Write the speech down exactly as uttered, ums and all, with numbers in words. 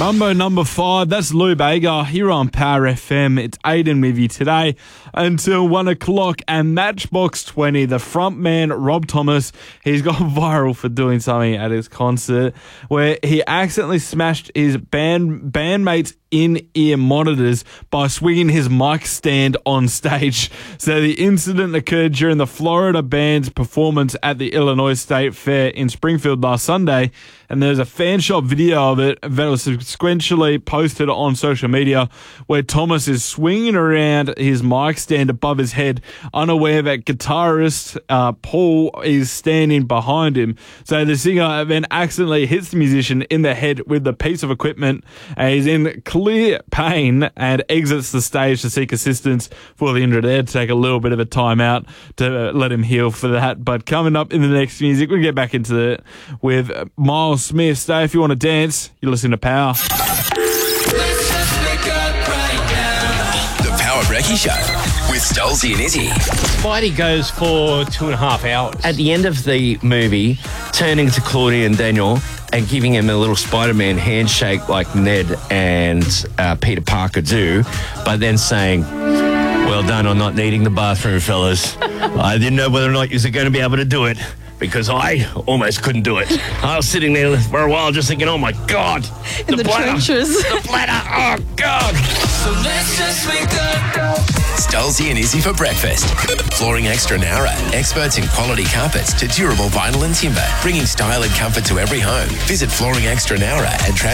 Mambo number five, that's Lou Bega here on Power F M. It's Aiden with you today until one o'clock. And Matchbox twenty, the front man, Rob Thomas, he's gone viral for doing something at his concert where he accidentally smashed his band bandmates in-ear monitors by swinging his mic stand on stage. So the incident occurred during the Florida band's performance at the Illinois State Fair in Springfield last Sunday, and there's a fan shot video of it that was subsequently posted on social media where Thomas is swinging around his mic stand above his head, unaware that guitarist uh, Paul is standing behind him. So the singer then accidentally hits the musician in the head with the piece of equipment, and he's in clear pain and exits the stage to seek assistance for the injured. They had to take a little bit of a time out to uh, let him heal for that. But coming up in the next music, we'll get back into it with Miles Smith. Stay if you want to dance. You're listening to Power. The Power Brekkie Show with Stolzy and Izzy. Spidey goes for two and a half hours. At the end of the movie, turning to Claudia and Daniel and giving him a little Spider-Man handshake like Ned and uh, Peter Parker do, but then saying, well done on not needing the bathroom, fellas. I didn't know whether or not you were going to be able to do it, because I almost couldn't do it. I was sitting there for a while just thinking, oh my God. In the, the bladder, trenches. The bladder, oh God. So let's just wake up. Stolzy and Izzy for breakfast. Flooring Extra Nara. Experts in quality carpets to durable vinyl and timber. Bringing style and comfort to every home. Visit Flooring Extra Nara and try